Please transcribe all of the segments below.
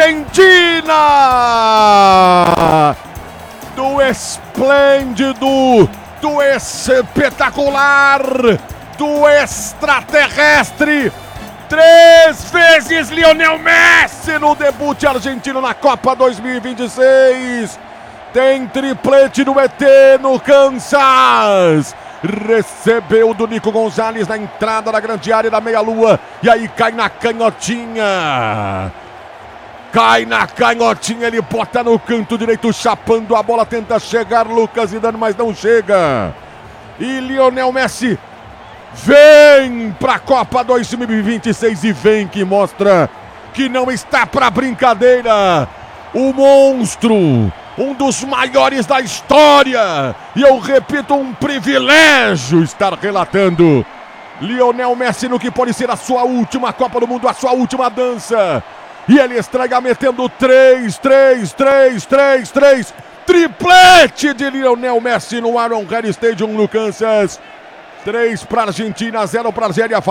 Argentina! Do esplêndido, do espetacular, do extraterrestre, 3 vezes Lionel Messi no debut argentino na Copa 2026. Tem triplete do ET no Kansas. Recebeu do Nico Gonzalez na entrada da grande área da meia-lua. E aí cai na canhotinha. Cai na canhotinha, ele bota no canto direito, chapando a bola, tenta chegar Lucas Zidane, mas não chega. E Lionel Messi vem para a Copa 2026 e vem que mostra que não está para brincadeira. O monstro, um dos maiores da história. E eu repito, um privilégio estar relatando Lionel Messi no que pode ser a sua última Copa do Mundo, a sua última dança. E ele estreia metendo 3. Triplete de Lionel Messi no Arrowhead Stadium no Kansas. 3 para a Argentina, 0 para a Argélia.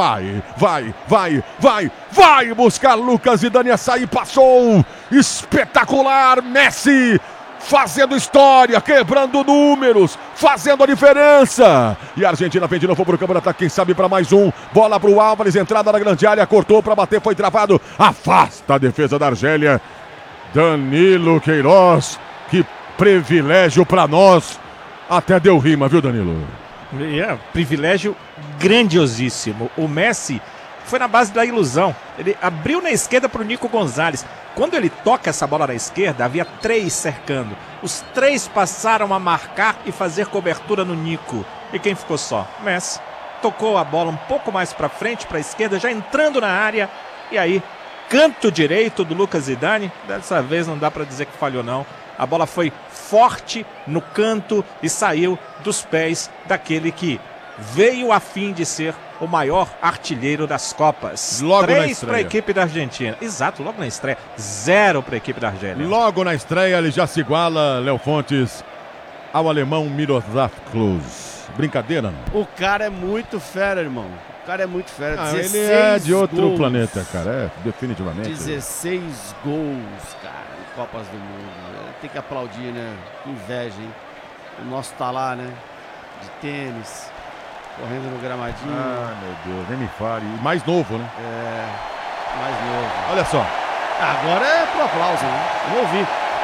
Vai buscar Lucas Zidane, açaí passou. Espetacular, Messi fazendo história, quebrando números, fazendo a diferença. E a Argentina vem de novo para o campo de ataque, quem sabe para mais um. Bola para o Álvares, entrada na grande área, cortou para bater, foi travado. Afasta a defesa da Argélia. Danilo Queiroz, que privilégio para nós. Até deu rima, viu, Danilo? Privilégio grandiosíssimo. O Messi foi na base da ilusão. Ele abriu na esquerda para o Nico Gonzalez. Quando ele toca essa bola na esquerda, havia 3 cercando. Os 3 passaram a marcar e fazer cobertura no Nico. E quem ficou só? Messi. Tocou a bola um pouco mais para frente, para a esquerda, já entrando na área. E aí, canto direito do Lucas Zidane. Dessa vez não dá para dizer que falhou não. A bola foi forte no canto e saiu dos pés daquele que veio a fim de ser o maior artilheiro das Copas. Logo 3 para a equipe da Argentina. Exato, logo na estreia. 0 para a equipe da Argélia. Logo na estreia ele já se iguala, Léo Fontes, ao alemão Miroslav Klose. Brincadeira, não? O cara é muito fera, irmão. O cara é muito fera. Ele é de outro planeta, cara. Definitivamente. 16 gols, cara, em Copas do Mundo. Tem que aplaudir, né? Que inveja, hein? O nosso tá lá, né? De tênis, correndo no gramadinho. Ah, meu Deus, nem me fale. E mais novo, né? É, mais novo. Olha só. Agora é pro aplauso, né? Vamos ouvir.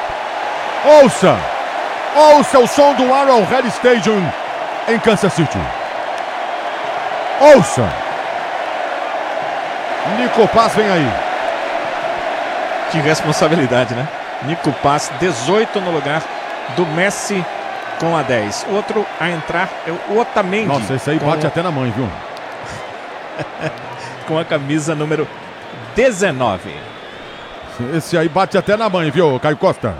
Ouça o som do Arrowhead Stadium em Kansas City. Ouça. Nico Paz vem aí. Que responsabilidade, né? Nico Paz, 18 no lugar do Messi com a 10. Outro a entrar é o Otamendi. Nossa, esse aí bate até na mãe, viu? Com a camisa número 19. Esse aí bate até na mãe, viu, Caio Costa?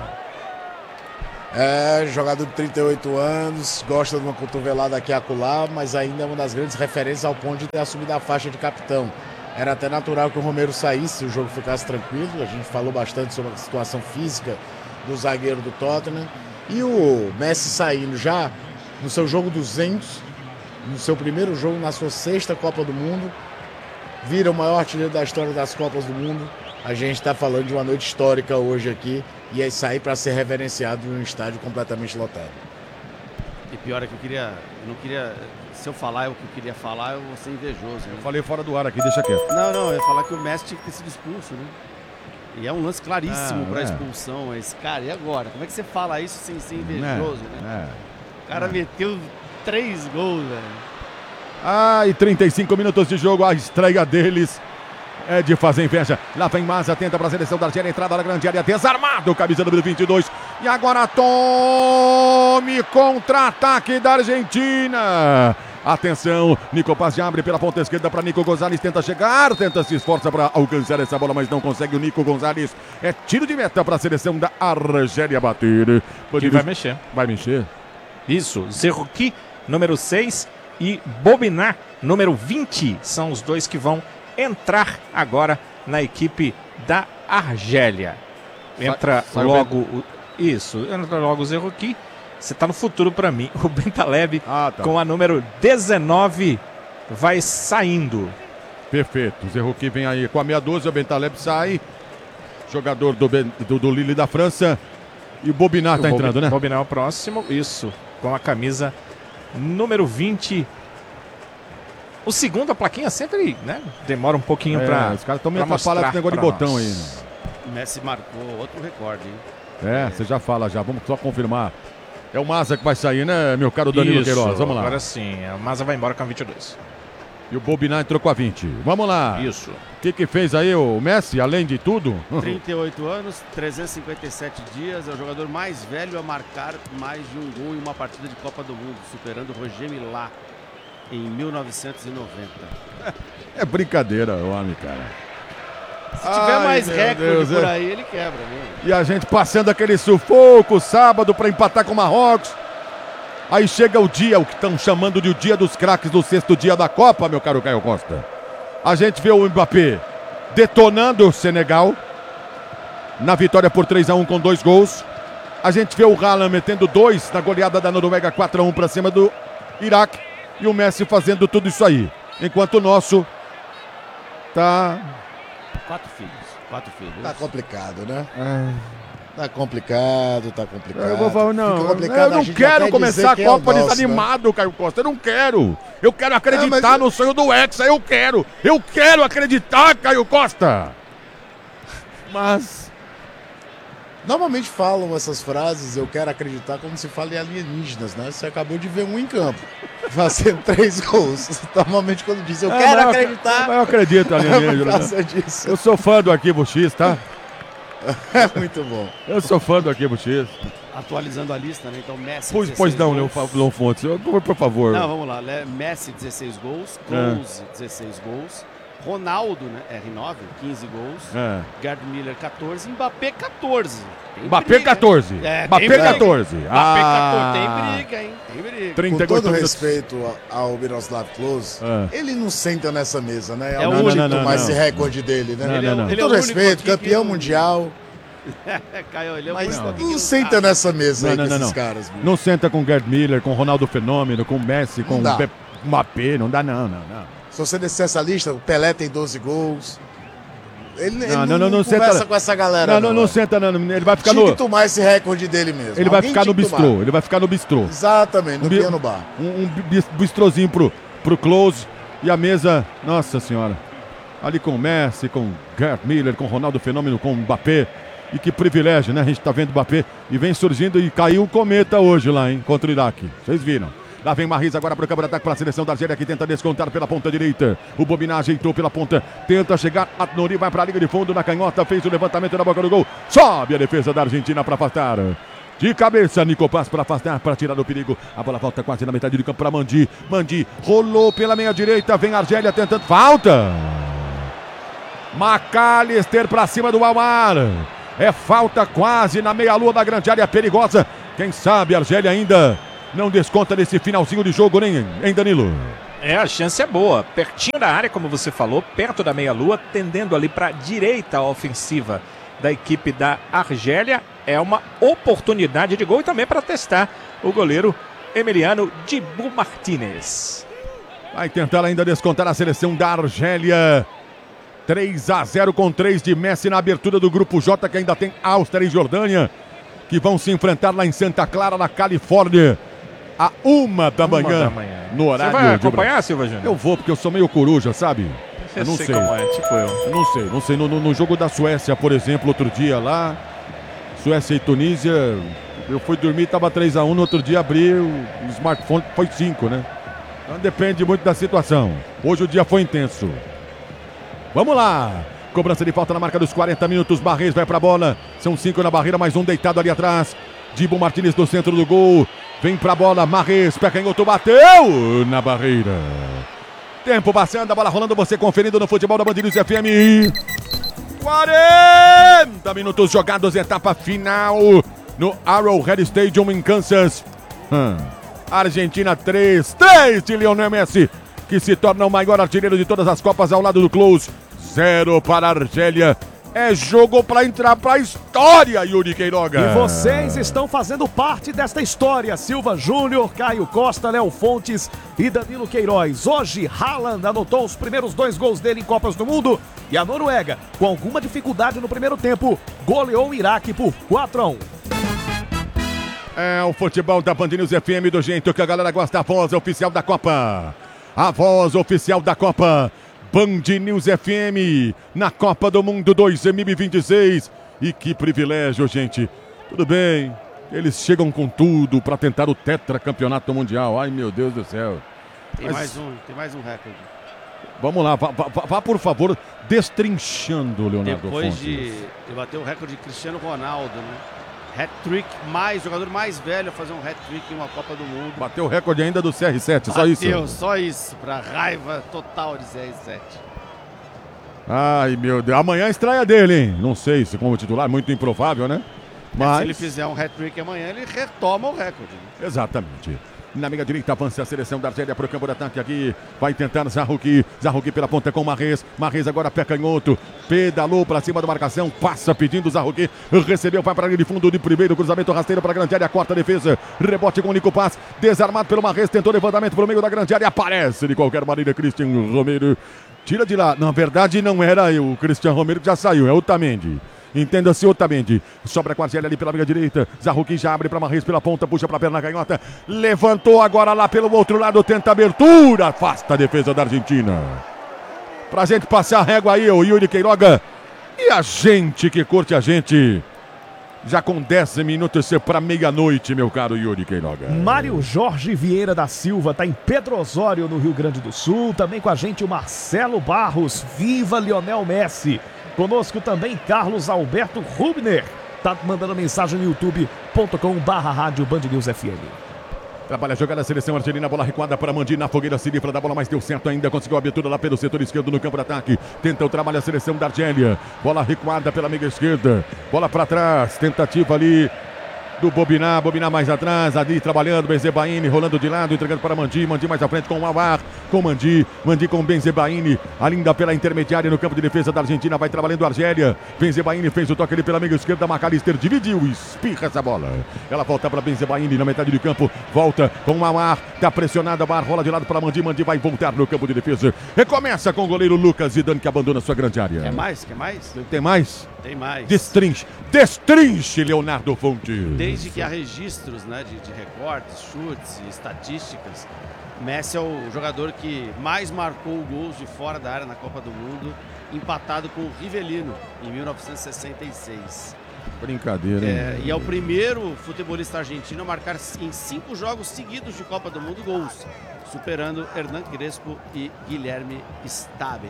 É, jogador de 38 anos, gosta de uma cotovelada aqui e acolá, mas ainda é uma das grandes referências ao ponto de ter assumido a faixa de capitão. Era até natural que o Romero saísse, o jogo ficasse tranquilo. A gente falou bastante sobre a situação física do zagueiro do Tottenham. E o Messi saindo já no seu jogo 200, no seu primeiro jogo, na sua 6ª Copa do Mundo, vira o maior artilheiro da história das Copas do Mundo. A gente está falando de uma noite histórica hoje aqui e é sair para ser reverenciado em um estádio completamente lotado. E pior é que eu não queria, se eu falar o que eu queria falar, eu vou ser invejoso. Né? Eu falei fora do ar aqui, deixa quieto. Não, eu ia falar que o Messi tinha que ter sido expulso, né? E é um lance claríssimo para expulsão. Mas, cara, e agora? Como é que você fala isso sem ser invejoso, né? O cara meteu 3 gols, velho. E 35 minutos de jogo, a estreia deles é de fazer inveja. Lá vem Maza, tenta para a seleção da Argélia, entrada na grande área, desarmado, camisa número 22. E agora tome contra-ataque da Argentina. Atenção, Nico Paz abre pela ponta esquerda para Nico Gonzalez, tenta chegar, se esforça para alcançar essa bola, mas não consegue. O Nico Gonzalez é tiro de meta para a seleção da Argélia bater. Que vai mexer. Vai mexer? Isso, Zerrouki, número 6 e Bobiná, número 20, são os dois que vão entrar agora na equipe da Argélia. Entra logo o Zerrouki. Você tá no futuro para mim. O Bentaleb com a número 19 vai saindo. Perfeito. O Zerrouki vem aí com a meia 12, o Bentaleb sai. jogador do Lille da França. E o Bobinat tá entrando, né? Bobinat é o próximo, isso, com a camisa número 20. O segundo, a plaquinha sempre, né, demora um pouquinho pra os caras estão meio atrapalhados com esse negócio de botão aí, né? O Messi marcou outro recorde, hein? Você já fala já, vamos só confirmar. É o Maza que vai sair, né, meu caro Danilo Queiroz? Vamos lá. Agora sim, a Maza vai embora com a 22. E o Bobinat entrou com a 20. Vamos lá. Isso. O que fez aí o Messi, além de tudo? 38 anos, 357 dias, é o jogador mais velho a marcar mais de um gol em uma partida de Copa do Mundo, superando Roger Milá em 1990. É brincadeira, homem, cara. Se tiver mais recorde por aí, ele quebra, né? E a gente passando aquele sufoco sábado para empatar com o Marrocos. Aí chega o dia, o que estão chamando de o dia dos craques do 6º dia da Copa, meu caro Caio Costa. A gente vê o Mbappé detonando o Senegal na vitória por 3-1 com 2 gols. A gente vê o Haaland metendo 2 na goleada da Noruega 4-1 para cima do Iraque. E o Messi fazendo tudo isso aí. Enquanto o nosso tá... 4 filhos. Tá complicado, né? Tá complicado. Eu vou falar, não, eu não quero começar a Copa desanimado, Caio Costa. Eu não quero. Eu quero acreditar no sonho do Hexa. Eu quero acreditar, Caio Costa. Mas... Normalmente falam essas frases, eu quero acreditar, como se fala em alienígenas, né? Você acabou de ver um em campo, fazendo 3 gols. Normalmente quando diz eu quero acreditar... Eu acredito, alienígena. Disso. Eu sou fã do Arquivo X, tá? É muito bom. Eu sou fã do Arquivo X. Atualizando a lista, né? Então Messi, Pois não, Leon Fontes, por favor. Não, vamos lá. Messi, 16 gols. Close, 16 gols. Ronaldo, né? R9, 15 gols. Gerd Miller, 14. Mbappé, 14. Mbappé, 14. Mbappé, 14. Tem briga, hein? Tem briga. Com todo respeito ao Miroslav Klose, ele não senta nessa mesa, né? É o único que tomar esse recorde dele, né? Não. Com todo respeito, campeão mundial. Caio, ele é mas não senta nessa mesa aí com esses caras. Bicho. Não senta com Gerd Miller, com Ronaldo Fenômeno, com Messi, com Mbappé. Não dá, não. Se você descer essa lista, o Pelé tem 12 gols. Ele não conversa senta com essa galera. Não senta, não. Ele vai ficar Tinha que tomar esse recorde dele mesmo. Ele vai ficar no bistrô. Ele vai ficar no bistrô. Exatamente, no piano bar. Um bistrozinho pro Klose. E a mesa, nossa senhora. Ali com o Messi, com Gerd Miller, com Ronaldo Fenômeno, com o Mbappé. E que privilégio, né? A gente tá vendo o Mbappé. E vem surgindo e caiu o cometa hoje lá, hein? Contra o Iraque. Vocês viram? Lá vem Marris agora para o campo de ataque para a seleção da Argélia, que tenta descontar pela ponta direita. O Bobinat ajeitou pela ponta, tenta chegar. Nori vai para a linha de fundo na canhota, fez o levantamento na boca do gol. Sobe a defesa da Argentina para afastar. De cabeça, Nico Paz para afastar, para tirar do perigo. A bola volta quase na metade do campo para Mandi. Mandi rolou pela meia direita, vem a Argélia tentando. Falta! McAllister para cima do Almar. É falta quase na meia-lua da grande área perigosa. Quem sabe a Argélia ainda não desconta nesse finalzinho de jogo, hein, Danilo? A chance é boa. Pertinho da área, como você falou, perto da meia-lua, tendendo ali para a direita a ofensiva da equipe da Argélia. É uma oportunidade de gol e também para testar o goleiro Emiliano Dibu Martínez. Vai tentar ainda descontar a seleção da Argélia. 3-0 com 3 de Messi na abertura do grupo J, que ainda tem Áustria e Jordânia, que vão se enfrentar lá em Santa Clara, na Califórnia, a 1 da manhã, no horário. Você vai acompanhar, Silva Júnior? Eu vou, porque eu sou meio coruja, sabe? Eu não sei. Como é, tipo eu. Não sei. No jogo da Suécia, por exemplo, outro dia lá, Suécia e Tunísia, eu fui dormir, tava 3-1, no outro dia abri o smartphone, foi 5, né? Então depende muito da situação. Hoje o dia foi intenso. Vamos lá. Cobrança de falta na marca dos 40 minutos. Barres vai pra bola. São 5 na barreira, mais um deitado ali atrás. Dibu Martínez no centro do gol. Vem pra bola. Marres, pé canhoto, bateu na barreira. Tempo passando, a bola rolando. Você conferindo no futebol da Band News FM. 40 minutos jogados, etapa final no Arrowhead Stadium em Kansas. Argentina 3 de Lionel Messi, que se torna o maior artilheiro de todas as Copas ao lado do Klose. 0 para a Argélia. É jogo pra entrar pra história, Yuri Queiroga. E vocês estão fazendo parte desta história. Silva Júnior, Caio Costa, Léo Fontes e Danilo Queiroz. Hoje, Haaland anotou os primeiros 2 gols dele em Copas do Mundo. E a Noruega, com alguma dificuldade no primeiro tempo, goleou o Iraque por 4-1. É o futebol da Band News FM do jeito que a galera gosta. A voz oficial da Copa. A voz oficial da Copa. Band News FM na Copa do Mundo 2026. E que privilégio, gente. Tudo bem, eles chegam com tudo para tentar o tetracampeonato mundial. Ai, meu Deus do céu. Tem mais um recorde. Vamos lá, vá por favor, destrinchando, Leonardo Depois Fontes. de bater o recorde de Cristiano Ronaldo, né? Hat-trick, jogador mais velho a fazer um hat-trick em uma Copa do Mundo. Bateu o recorde ainda do CR7, só isso? Bateu, só isso, pra raiva total de CR7. Ai, meu Deus, amanhã a estreia dele, hein? Não sei se como titular, muito improvável, né? Mas... se ele fizer um hat-trick amanhã, ele retoma o recorde. Né? Exatamente. Na meia direita avança a seleção da Argélia para o campo de ataque aqui. Vai tentar Zarruqui. Zarruqui pela ponta com Marrez. Marrez agora pé canhoto. Pedalou para cima da marcação. Passa pedindo Zarruqui. Recebeu, vai para a linha de fundo de primeiro. Cruzamento rasteiro para a grande área. Quarta defesa. Rebote com o Nico Paz. Desarmado pelo Marrez. Tentou levantamento pelo meio da grande área. Aparece de qualquer maneira Cristian Romero. Tira de lá. Na verdade não era o Cristian Romero que já saiu. É o Otamendi. Entenda-se Otamendi. Sobra com a Argélia ali pela meia direita. Zarruqui já abre para Marrez pela ponta. Puxa para a perna canhota. Levantou agora lá pelo outro lado. Tenta abertura. Afasta a defesa da Argentina. Pra gente passar a régua aí, o Yuri Queiroga. E a gente que curte a gente. Já com 10 minutos para meia-noite, meu caro Yuri Queiroga. Mário Jorge Vieira da Silva está em Pedro Osório, no Rio Grande do Sul. Também com a gente o Marcelo Barros. Viva Lionel Messi. Conosco também Carlos Alberto Rubner. Tá mandando mensagem no youtube.com/rádio Band News FM. Trabalha a jogada da seleção argelina, bola recuada para Mandi na fogueira, se livra da bola, mas deu certo ainda, conseguiu a abertura lá pelo setor esquerdo no campo de ataque. Tenta o trabalho a seleção da Argélia. Bola recuada pela meia esquerda, bola para trás, tentativa ali do Bobinar mais atrás, ali trabalhando, Benzebaini rolando de lado, entregando para Mandi mais à frente com o Awar, com Mandi com Benzebaini, ainda pela intermediária no campo de defesa da Argentina, vai trabalhando a Argélia, Benzebaini fez o toque ali pela meia esquerda, McAllister dividiu, espirra essa bola, ela volta para Benzebaini na metade do campo, volta com o Awar, tá pressionada, a barra rola de lado para Mandi vai voltar no campo de defesa, recomeça com o goleiro Lucas Zidane que abandona sua grande área. Quer mais? Tem mais? Tem mais. Destrinche, Leonardo Fontes. Desde que há registros, né, de recortes, chutes e estatísticas, Messi é o jogador que mais marcou gols de fora da área na Copa do Mundo, empatado com o Rivelino em 1966. Brincadeira, hein? E é o primeiro futebolista argentino a marcar em 5 jogos seguidos de Copa do Mundo gols, superando Hernan Crespo e Guilherme Stabile.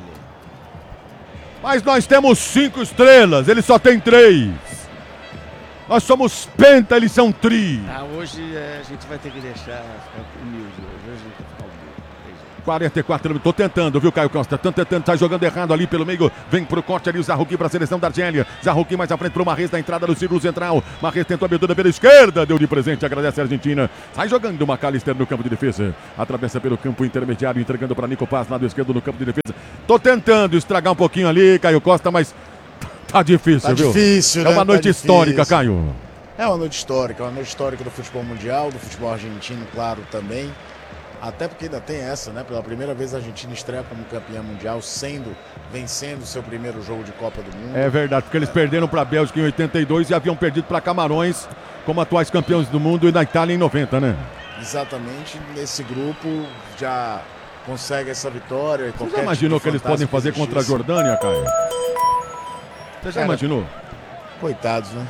Mas nós temos 5 estrelas, ele só tem 3. Nós somos penta, eles são tri. Hoje a gente vai ter que deixar humilde. Hoje a gente vai ficar humilde. 44 minutos, tô tentando, viu, Caio Costa? Tô tentando, tá jogando errado ali pelo meio. Vem pro corte ali o Zarruqui pra seleção da Argélia. Zarruqui mais à frente pro Marrez na entrada do círculo central. Marrez tentou a abertura pela esquerda, deu de presente, agradece a Argentina. Sai jogando o McAllister no campo de defesa. Atravessa pelo campo intermediário, entregando pra Nico Paz, lado esquerdo no campo de defesa. Tô tentando estragar um pouquinho ali, Caio Costa, mas tá difícil, viu? Difícil, né? É uma noite histórica, Caio. É uma noite histórica do futebol mundial, do futebol argentino, claro, também. Até porque ainda tem essa, né? Pela primeira vez a Argentina estreia como campeã mundial, vencendo o seu primeiro jogo de Copa do Mundo. É verdade, porque eles perderam para a Bélgica em 82 e haviam perdido para Camarões como atuais campeões do mundo e na Itália em 90, né? Exatamente, nesse grupo já consegue essa vitória. Você já imaginou que eles podem fazer contra a Jordânia, Caio? Você já imaginou? Coitados, né?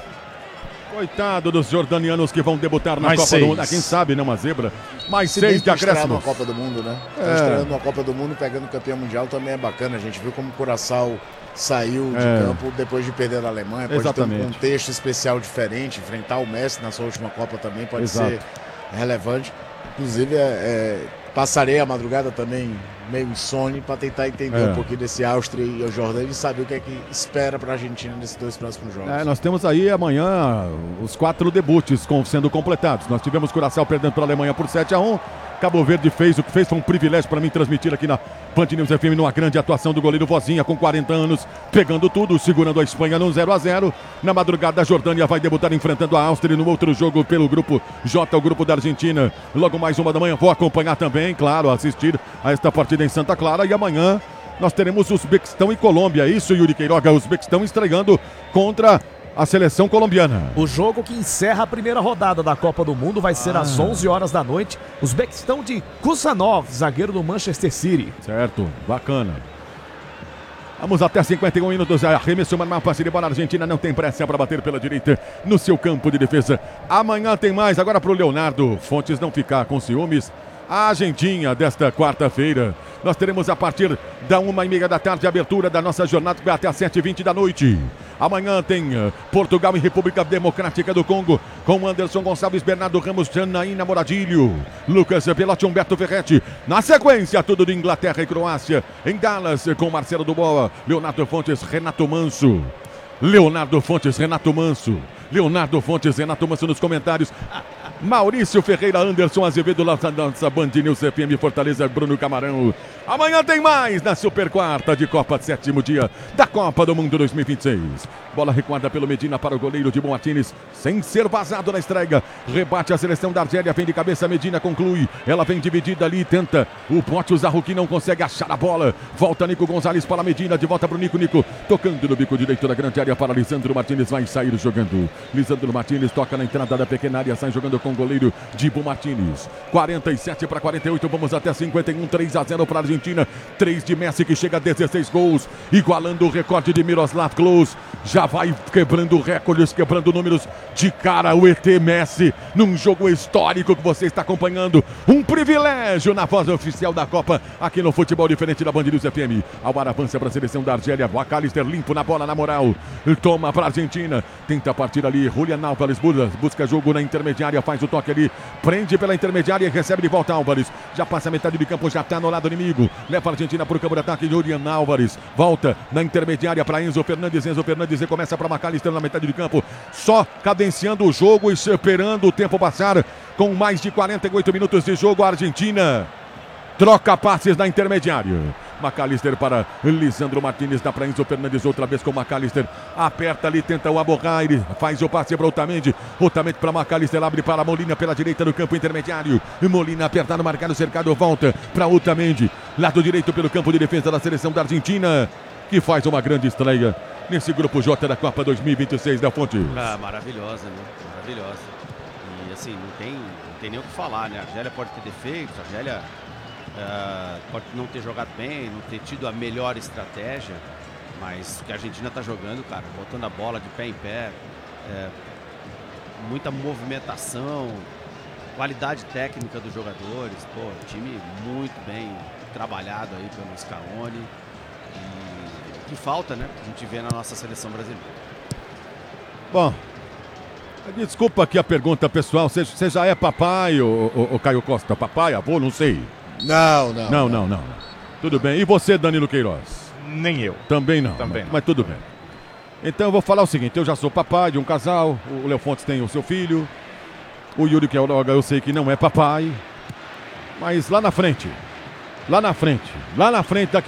Coitado dos jordanianos que vão debutar na Copa do Mundo. Quem sabe, né? Uma zebra. Mais 6 de acréscimo. Na Copa do Mundo, né? Estreando na Copa do Mundo, pegando o campeão mundial também é bacana. A gente viu como o Curaçao saiu de campo depois de perder da Alemanha. Pode ter um contexto especial diferente. Enfrentar o Messi na sua última Copa também pode ser relevante. Inclusive, passarei a madrugada também meio insone para tentar entender um pouquinho desse Áustria e o Jordânia e saber o que é que espera para a Argentina nesses 2 próximos jogos. Nós temos aí amanhã os 4 debuts sendo completados. Nós tivemos Curaçao perdendo para a Alemanha por 7-1, Cabo Verde fez o que fez, foi um privilégio para mim transmitir aqui na Band News FM numa grande atuação do goleiro Vozinha, com 40 anos, pegando tudo, segurando a Espanha no 0-0. Na madrugada, a Jordânia vai debutar enfrentando a Áustria no outro jogo pelo grupo J, o grupo da Argentina. Logo mais 1 da manhã, vou acompanhar também, claro, assistir a esta partida em Santa Clara. E amanhã nós teremos Uzbequistão e Colômbia. Isso, Yuri Queiroga, Uzbequistão estreando contra a seleção colombiana. O jogo que encerra a primeira rodada da Copa do Mundo vai ser às 11 horas da noite. Uzbequistão de Kusanov, zagueiro do Manchester City. Certo, bacana. Vamos até 51 minutos. Arremesso manual, passe de bola. A Argentina não tem pressa para bater pela direita no seu campo de defesa. Amanhã tem mais. Agora para o Leonardo Fontes não ficar com ciúmes. A agendinha desta quarta-feira. Nós teremos a partir da 1h30 da tarde a abertura da nossa jornada que vai até às 7h20 da noite. Amanhã tem Portugal e República Democrática do Congo com Anderson Gonçalves, Bernardo Ramos, Janaína Moradilho, Lucas Pelotti, Humberto Ferretti. Na sequência, tudo de Inglaterra e Croácia. Em Dallas com Marcelo Dubois, Leonardo Fontes, Renato Manso. Leonardo Fontes, Renato Manso. Leonardo Fontes, Renato Manso nos comentários. Maurício Ferreira, Anderson Azevedo, nossa Band News FM Fortaleza, Bruno Camarão. Amanhã tem mais na Super Quarta de Copa, 7º dia da Copa do Mundo 2026. Bola recuada pelo Medina para o goleiro de Martínez, sem ser vazado na estreia. Rebate a seleção da Argélia, vem de cabeça, Medina conclui. Ela vem dividida ali, tenta o pote, o Zarruqui não consegue achar a bola. Volta Nico Gonzalez para Medina, de volta para o Nico, tocando no bico direito da grande área para Lisandro Martínez, vai sair jogando. Lisandro Martínez toca na entrada da pequena área, sai jogando com o goleiro Dibu Martínez. 47 para 48, vamos até 51, 3-0 para a Argentina. 3 de Messi, que chega a 16 gols, igualando o recorde de Miroslav Klose. Já vai quebrando recordes, quebrando números de cara o ET Messi, num jogo histórico que você está acompanhando. Um privilégio na voz oficial da Copa, aqui no Futebol Diferente da Band News FM. Alvar avança para a seleção da Argélia, McAllister limpo na bola, na moral. Toma para a Argentina, tenta partir ali, Julian Álvares busca jogo na intermediária, faz o toque ali, prende pela intermediária e recebe de volta Álvares. Já passa a metade do campo, já está no lado inimigo. Leva a Argentina para o campo de ataque, Julian Álvares. Volta na intermediária para Enzo Fernandes e começa para McAllister na metade do campo. Só cadenciando o jogo e esperando o tempo passar. Com mais de 48 minutos de jogo, a Argentina troca passes na intermediária. McAllister para Lisandro Martínez, dá para Enzo Fernandes outra vez com McAllister, aperta ali, tenta o Aborraire, faz o passe para Otamendi para McAllister, abre para Molina pela direita do campo intermediário, Molina apertado, marcado, cercado, volta para Otamendi, lado direito pelo campo de defesa da seleção da Argentina, que faz uma grande estreia nesse grupo J da Copa 2026 da Fonte. Maravilhosa, né? Maravilhosa. E assim, não tem nem o que falar, né? A Argélia pode ter defeitos, a Argélia pode não ter jogado bem, não ter tido a melhor estratégia, mas o que a Argentina está jogando, cara, botando a bola de pé em pé, muita movimentação, qualidade técnica dos jogadores, pô, time muito bem trabalhado aí pelo Scaloni, e que falta, né, a gente vê na nossa seleção brasileira. Bom, desculpa aqui a pergunta pessoal, você já é papai, ou Caio Costa, papai, avô, não sei. Não. Tudo bem. E você, Danilo Queiroz? Nem eu. Também não. Também não. Mas tudo bem. Então eu vou falar o seguinte, eu já sou papai de um casal, o Léo Fontes tem o seu filho, o Yuri Queiroga eu sei que não é papai, mas lá na frente, daqui